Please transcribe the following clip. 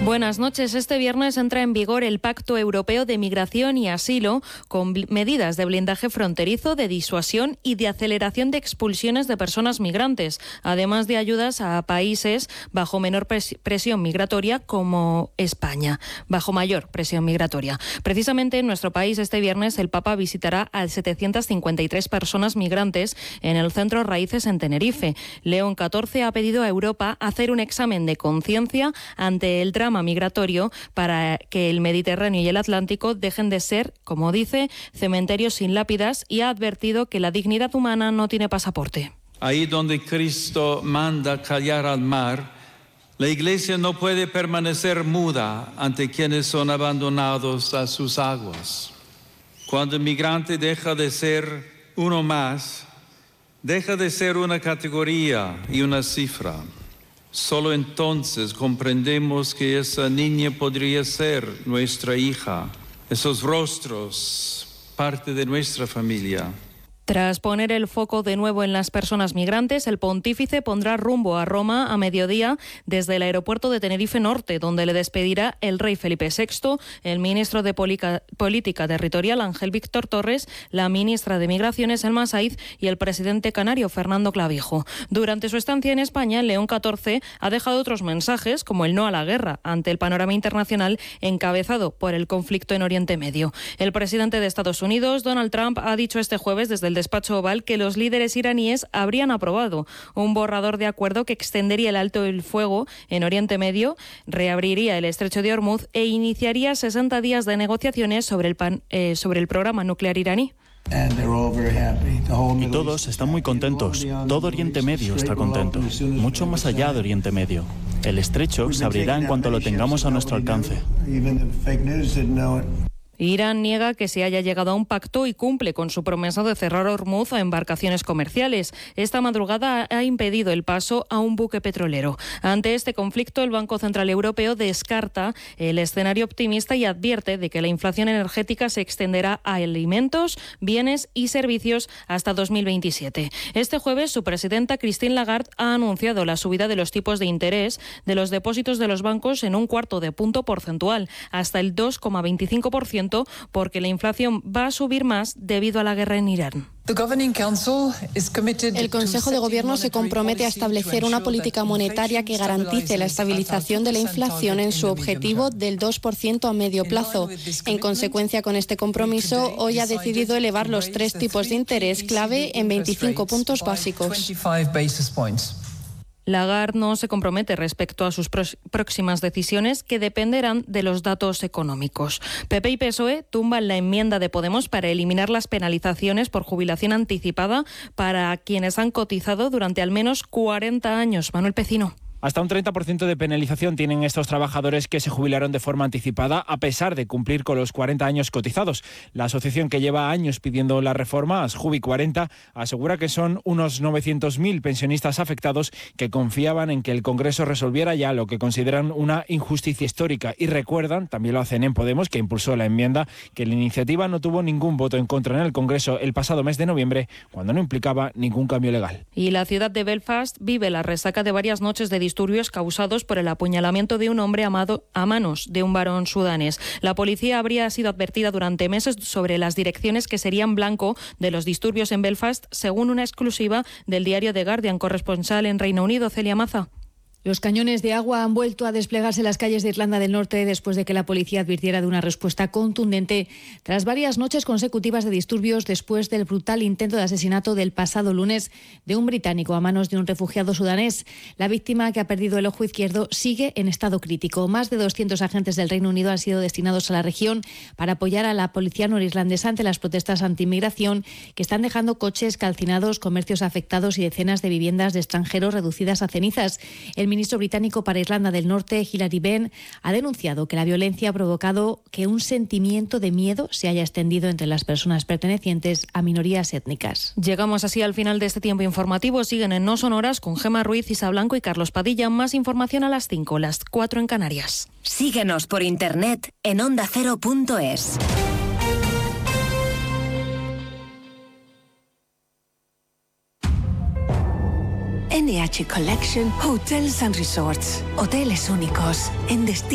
Buenas noches. Este viernes entra en vigor el Pacto Europeo de Migración y Asilo, con medidas de blindaje fronterizo, de disuasión y de aceleración de expulsiones de personas migrantes, además de ayudas a países bajo menor presión migratoria como España, bajo mayor presión migratoria. Precisamente en nuestro país este viernes el Papa visitará a 753 personas migrantes en el Centro Raíces en Tenerife. León XIV ha pedido a Europa hacer un examen de conciencia ante el drama migratorio para que el Mediterráneo y el Atlántico dejen de ser, como dice, cementerios sin lápidas, y ha advertido que la dignidad humana no tiene pasaporte. Ahí donde Cristo manda callar al mar, la Iglesia no puede permanecer muda ante quienes son abandonados a sus aguas. Cuando el migrante deja de ser uno más, deja de ser una categoría y una cifra. Solo entonces comprendemos que esa niña podría ser nuestra hija, esos rostros, parte de nuestra familia. Tras poner el foco de nuevo en las personas migrantes, el pontífice pondrá rumbo a Roma a mediodía desde el aeropuerto de Tenerife Norte, donde le despedirá el rey Felipe VI, el ministro de Política Territorial Ángel Víctor Torres, la ministra de Migraciones Elma Saiz y el presidente canario Fernando Clavijo. Durante su estancia en España, León XIV ha dejado otros mensajes, como el no a la guerra, ante el panorama internacional encabezado por el conflicto en Oriente Medio. El presidente de Estados Unidos, Donald Trump, ha dicho este jueves desde el despacho Oval que los líderes iraníes habrían aprobado un borrador de acuerdo que extendería el alto el fuego en Oriente Medio, reabriría el estrecho de Hormuz e iniciaría 60 días de negociaciones sobre el programa nuclear iraní. Y todos están muy contentos. Todo Oriente Medio está contento. Mucho más allá de Oriente Medio. El estrecho se abrirá en cuanto lo tengamos a nuestro alcance. Irán niega que se haya llegado a un pacto y cumple con su promesa de cerrar Hormuz a embarcaciones comerciales. Esta madrugada ha impedido el paso a un buque petrolero. Ante este conflicto, el Banco Central Europeo descarta el escenario optimista y advierte de que la inflación energética se extenderá a alimentos, bienes y servicios hasta 2027. Este jueves, su presidenta Christine Lagarde ha anunciado la subida de los tipos de interés de los depósitos de los bancos en 1/4 punto porcentual, hasta el 2,25%, porque la inflación va a subir más debido a la guerra en Irán. El Consejo de Gobierno se compromete a establecer una política monetaria que garantice la estabilización de la inflación en su objetivo del 2% a medio plazo. En consecuencia con este compromiso, hoy ha decidido elevar los 3 tipos de interés clave en 25 puntos básicos. Lagarde no se compromete respecto a sus próximas decisiones, que dependerán de los datos económicos. PP y PSOE tumban la enmienda de Podemos para eliminar las penalizaciones por jubilación anticipada para quienes han cotizado durante al menos 40 años. Manuel Pecino. Hasta un 30% de penalización tienen estos trabajadores que se jubilaron de forma anticipada a pesar de cumplir con los 40 años cotizados. La asociación que lleva años pidiendo la reforma, Asjubi 40, asegura que son unos 900.000 pensionistas afectados que confiaban en que el Congreso resolviera ya lo que consideran una injusticia histórica y recuerdan, también lo hacen en Podemos, que impulsó la enmienda, que la iniciativa no tuvo ningún voto en contra en el Congreso el pasado mes de noviembre, cuando no implicaba ningún cambio legal. Y la ciudad de Belfast vive la resaca de varias noches de disturbios causados por el apuñalamiento de un hombre a manos de un varón sudanés. La policía habría sido advertida durante meses sobre las direcciones que serían blanco de los disturbios en Belfast, según una exclusiva del diario The Guardian. Corresponsal en Reino Unido, Celia Maza. Los cañones de agua han vuelto a desplegarse en las calles de Irlanda del Norte después de que la policía advirtiera de una respuesta contundente tras varias noches consecutivas de disturbios después del brutal intento de asesinato del pasado lunes de un británico a manos de un refugiado sudanés. La víctima, que ha perdido el ojo izquierdo, sigue en estado crítico. Más de 200 agentes del Reino Unido han sido destinados a la región para apoyar a la policía norirlandesa ante las protestas anti-inmigración que están dejando coches calcinados, comercios afectados y decenas de viviendas de extranjeros reducidas a cenizas. El ministro británico para Irlanda del Norte, Hilary Benn, ha denunciado que la violencia ha provocado que un sentimiento de miedo se haya extendido entre las personas pertenecientes a minorías étnicas. Llegamos así al final de este tiempo informativo. Siguen en No Sonoras con Gemma Ruiz, Isa Blanco y Carlos Padilla. Más información a las 5, las 4 en Canarias. Síguenos por internet en ondacero.es. NH Collection Hotels and Resorts. Hoteles únicos en destinos